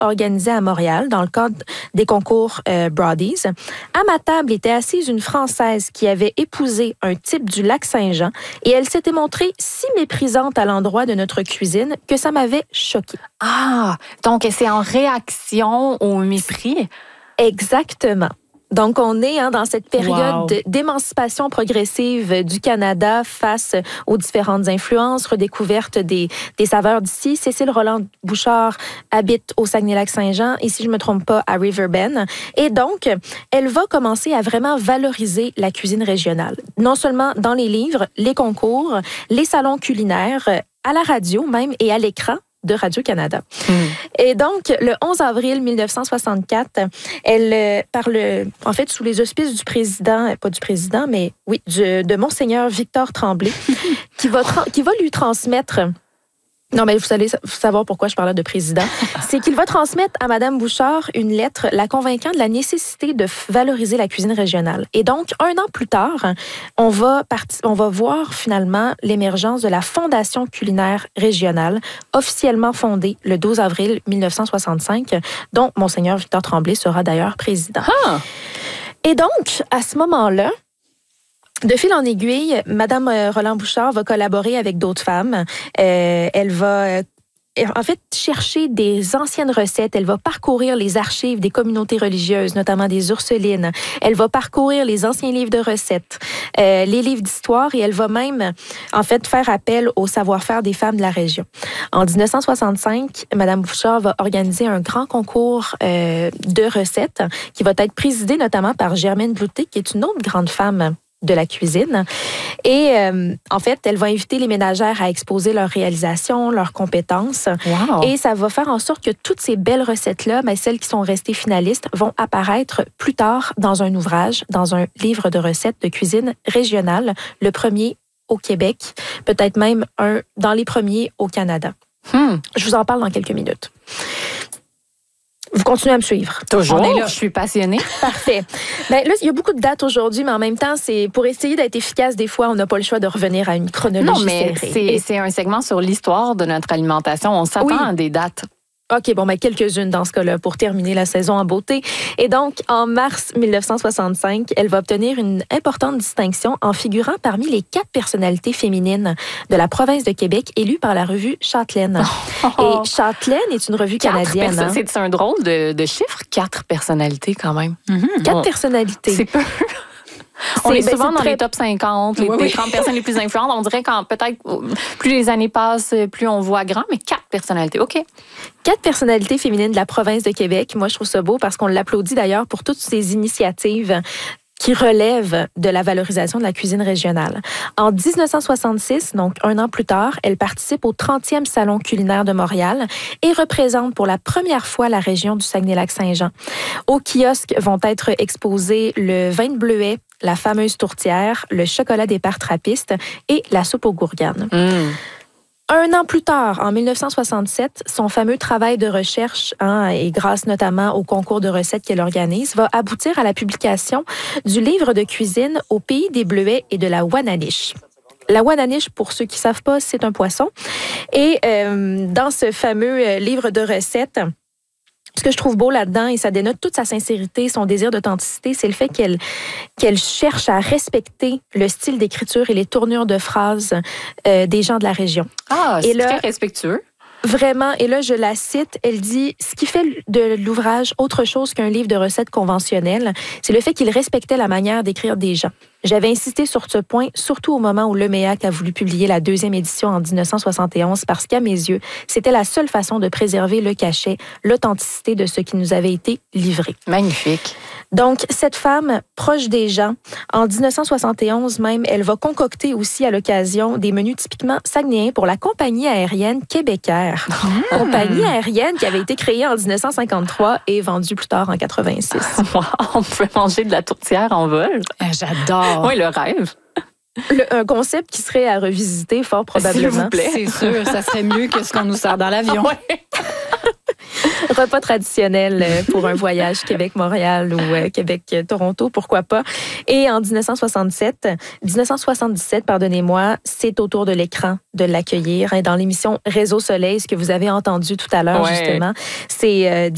organisé à Montréal dans le cadre des concours Broadies. À ma table était assise une Française qui avait épousé un type du Lac-Saint-Jean et elle s'était montrée si méprisante à l'endroit de notre cuisine que ça m'avait choquée. Ah, donc c'est en réaction au mépris? Exactement. Donc, on est dans cette période d'émancipation progressive du Canada face aux différentes influences, redécouverte des saveurs d'ici. Cécile Roland-Bouchard habite au Saguenay-Lac-Saint-Jean et, si je ne me trompe pas, à Riverbend. Et donc, elle va commencer à vraiment valoriser la cuisine régionale. Non seulement dans les livres, les concours, les salons culinaires, à la radio même et à l'écran de Radio-Canada. Et donc, le 11 avril 1964, elle parle, en fait, sous les auspices du président, pas du président, mais oui, de Monseigneur Victor Tremblay, qui va lui transmettre... Non, mais vous allez savoir pourquoi je parlais de président. C'est qu'il va transmettre à Mme Bouchard une lettre la convainquant de la nécessité de valoriser la cuisine régionale. Et donc, 1 an plus tard, on va voir finalement l'émergence de la Fondation culinaire régionale, officiellement fondée le 12 avril 1965, dont Monseigneur Victor Tremblay sera d'ailleurs président. Ah! Et donc, à ce moment-là, de fil en aiguille, Madame Roland-Bouchard va collaborer avec d'autres femmes. Elle va en fait chercher des anciennes recettes. Elle va parcourir les archives des communautés religieuses, notamment des Ursulines. Elle va parcourir les anciens livres de recettes, les livres d'histoire, et elle va même en fait faire appel au savoir-faire des femmes de la région. En 1965, Madame Bouchard va organiser un grand concours de recettes qui va être présidé notamment par Germaine Blouté, qui est une autre grande femme de la cuisine. Et en fait, elle va inviter les ménagères à exposer leurs réalisations, leurs compétences. Wow. Et ça va faire en sorte que toutes ces belles recettes-là, mais celles qui sont restées finalistes, vont apparaître plus tard dans un ouvrage, dans un livre de recettes de cuisine régionale, le premier au Québec, peut-être même un dans les premiers au Canada. Je vous en parle dans quelques minutes. Vous continuez à me suivre. Toujours. On est là. Je suis passionnée. Parfait. Bien, là, il y a beaucoup de dates aujourd'hui, mais en même temps, c'est pour essayer d'être efficace, des fois, on n'a pas le choix de revenir à une chronologie. Non, mais c'est un segment sur l'histoire de notre alimentation. On s'attend à des dates. OK, bon, ben quelques-unes dans ce cas-là pour terminer la saison en beauté. Et donc, en mars 1965, elle va obtenir une importante distinction en figurant parmi les 4 personnalités féminines de la province de Québec élues par la revue Châtelaine. Et Châtelaine est une revue canadienne. C'est un drôle de chiffre, 4 personnalités quand même. 4 personnalités. C'est peu. On est souvent dans les top 50, les 30 personnes les plus influentes. On dirait que peut-être plus les années passent, plus on voit grand, mais 4 personnalités. OK. 4 personnalités féminines de la province de Québec. Moi, je trouve ça beau parce qu'on l'applaudit d'ailleurs pour toutes ces initiatives qui relève de la valorisation de la cuisine régionale. En 1966, donc 1 an plus tard, elle participe au 30e Salon culinaire de Montréal et représente pour la première fois la région du Saguenay-Lac-Saint-Jean. Au kiosque vont être exposés le vin de bleuet, la fameuse tourtière, le chocolat des parts trappistes et la soupe aux gourganes. 1 an plus tard, en 1967, son fameux travail de recherche, et grâce notamment au concours de recettes qu'elle organise, va aboutir à la publication du livre de cuisine Au pays des bleuets et de la Wananiche. La Wananiche, pour ceux qui ne savent pas, c'est un poisson. Et dans ce fameux livre de recettes, ce que je trouve beau là-dedans, et ça dénote toute sa sincérité, son désir d'authenticité, c'est le fait qu'elle cherche à respecter le style d'écriture et les tournures de phrases des gens de la région. Ah, c'est très respectueux. Vraiment, et là, je la cite, elle dit « Ce qui fait de l'ouvrage autre chose qu'un livre de recettes conventionnel, c'est le fait qu'il respectait la manière d'écrire des gens. J'avais insisté sur ce point, surtout au moment où l'EMEAC a voulu publier la 2e édition en 1971, parce qu'à mes yeux, c'était la seule façon de préserver le cachet, l'authenticité de ce qui nous avait été livré. » Magnifique. Donc, cette femme proche des gens, en 1971 même, elle va concocter aussi à l'occasion des menus typiquement saguenéens pour la compagnie aérienne Québécaire. Compagnie aérienne qui avait été créée en 1953 et vendue plus tard en 86. Wow, on pouvait manger de la tourtière en vol. J'adore. Oui, le rêve. Un concept qui serait à revisiter fort probablement. S'il vous plaît. C'est sûr, ça serait mieux que ce qu'on nous sert dans l'avion. Ouais. Repas traditionnel pour un voyage Québec-Montréal ou Québec-Toronto, pourquoi pas. Et en 1977, pardonnez-moi, c'est au tour de l'écran de l'accueillir. Dans l'émission Réseau Soleil, ce que vous avez entendu tout à l'heure, justement, c'est